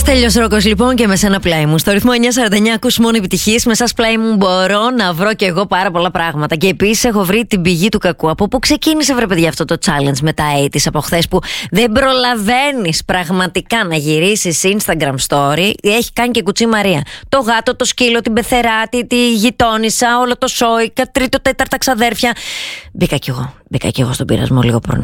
Στέλιος Ρόκος λοιπόν και με σένα πλάι μου. Στο ρυθμό 949 ακούς μόνο επιτυχίες. Με εσάς πλάι μου μπορώ να βρω κι εγώ πάρα πολλά πράγματα. Και επίσης έχω βρει την πηγή του κακού. Από πού ξεκίνησε, βρε παιδιά, αυτό το challenge με τα 80's από χθες, που δεν προλαβαίνεις πραγματικά να γυρίσεις Instagram story. Έχει κάνει και κουτσή Μαρία. Το γάτο, το σκύλο, την πεθεράτη, τη γειτόνισσα, όλο το σόικα, τρίτο, τέταρτα ξαδέρφια. Μπήκα κι εγώ στον πειρασμό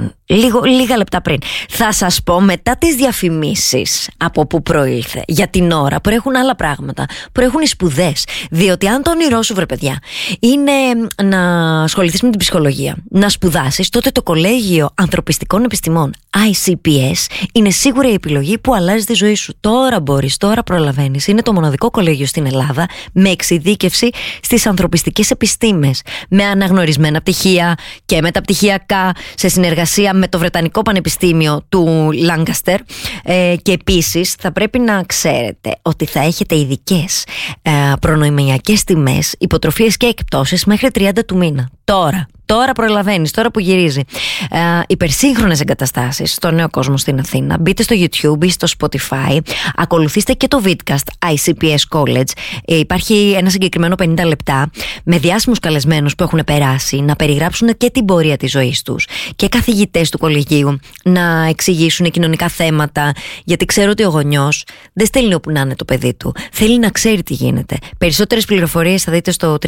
λίγα λεπτά πριν. Θα σας πω μετά τις διαφημίσεις από που προήλθε. Για την ώρα προέχουν άλλα πράγματα. Προέχουν οι σπουδές. Διότι αν το όνειρό σου, βρε παιδιά, είναι να ασχοληθείς με την ψυχολογία, να σπουδάσεις, τότε το Κολέγιο Ανθρωπιστικών Επιστημών ICPS είναι σίγουρα η επιλογή που αλλάζει τη ζωή σου. Τώρα μπορείς, τώρα προλαβαίνεις. Είναι το μοναδικό κολέγιο στην Ελλάδα με εξειδίκευση στις ανθρωπιστικές επιστήμες, με αναγνωρισμένα πτυχία και μεταπτυχιακά, σε συνεργασία με το Βρετανικό Πανεπιστήμιο του Λάνκαστερ. Και επίσης θα πρέπει να ξέρετε ότι θα έχετε ειδικές προνοημιακές τιμές, υποτροφίες και εκπτώσεις μέχρι 30 του μήνα. Τώρα προλαβαίνεις, τώρα που γυρίζει. Υπερσύγχρονες εγκαταστάσεις στο νέο κόσμο στην Αθήνα. Μπείτε στο YouTube ή στο Spotify. Ακολουθήστε και το Vidcast ICPS College. Υπάρχει ένα συγκεκριμένο 50 λεπτά με διάσημους καλεσμένους που έχουν περάσει να περιγράψουν και την πορεία της ζωής τους. Και καθηγητές του κολεγίου να εξηγήσουν κοινωνικά θέματα. Γιατί ξέρω ότι ο γονιός δεν στέλνει όπου να είναι το παιδί του. Θέλει να ξέρει τι γίνεται. Περισσότερες πληροφορίες θα δείτε στο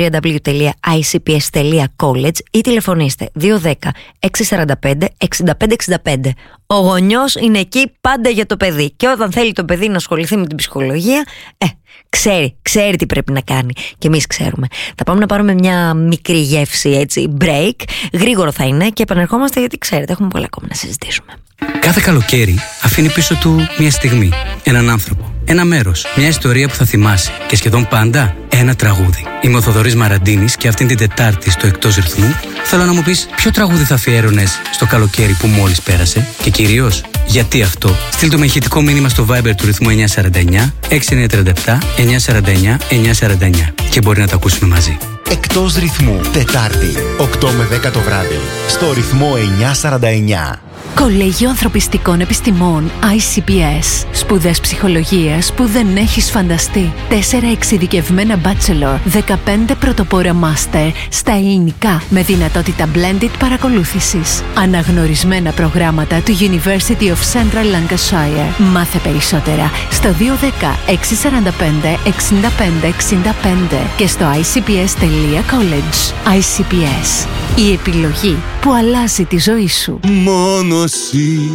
www.icps.college ή τηλεφωνήστε 210 645 6565. Ο γονιός είναι εκεί πάντα για το παιδί. Και όταν θέλει το παιδί να ασχοληθεί με την ψυχολογία, ξέρει τι πρέπει να κάνει. Και εμείς ξέρουμε. Θα πάμε να πάρουμε μια μικρή γεύση, έτσι, break. Γρήγορο θα είναι και επανερχόμαστε, γιατί ξέρετε, έχουμε πολλά ακόμα να συζητήσουμε. Κάθε καλοκαίρι αφήνει πίσω του μια στιγμή, έναν άνθρωπο, ένα μέρος, μια ιστορία που θα θυμάσαι και σχεδόν πάντα ένα τραγούδι. Είμαι ο Θοδωρής Μαραντίνης και αυτήν την Τετάρτη στο Εκτός Ρυθμού θέλω να μου πεις ποιο τραγούδι θα αφιέρωνες στο καλοκαίρι που μόλις πέρασε και κυρίως γιατί αυτό. Στείλ το με ηχητικό μήνυμα στο Viber του ρυθμού 949 6937 949 949 και μπορεί να τα ακούσουμε μαζί. Εκτός Ρυθμού, Τετάρτη, 8 με 10 το βράδυ, στο ρυθμό 949. Κολέγιο Ανθρωπιστικών Επιστημών ICPS. Σπουδές ψυχολογίας που δεν έχεις φανταστεί. 4 εξειδικευμένα bachelor, 15 πρωτοπόρα master στα ελληνικά με δυνατότητα blended παρακολούθησης. Αναγνωρισμένα προγράμματα του University of Central Lancashire. Μάθε περισσότερα στο 210 645 65 65 και στο icps.college. ICPS. Η επιλογή που αλλάζει τη ζωή σου. Μόνο εσύ